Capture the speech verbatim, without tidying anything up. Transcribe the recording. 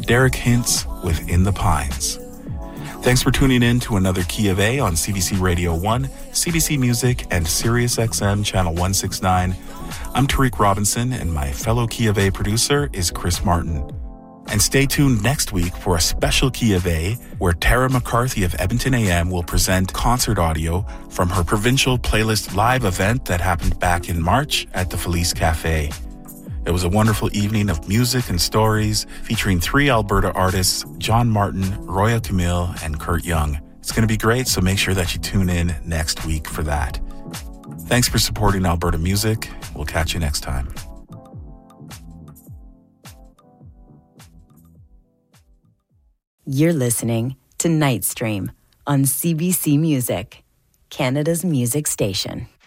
Derek Hintz with In the Pines. Thanks for tuning in to another Key of A on C B C Radio one, C B C Music, and SiriusXM Channel one sixty-nine. I'm Tariq Robinson, and my fellow Key of A producer is Chris Martin. And stay tuned next week for a special Key of A where Tara McCarthy of Edmonton A M will present concert audio from her Provincial Playlist live event that happened back in March at the Felice Cafe. It was a wonderful evening of music and stories featuring three Alberta artists, John Martin, Roya Camille, and Kurt Young. It's going to be great, so make sure that you tune in next week for that. Thanks for supporting Alberta music. We'll catch you next time. You're listening to Nightstream on C B C Music, Canada's music station.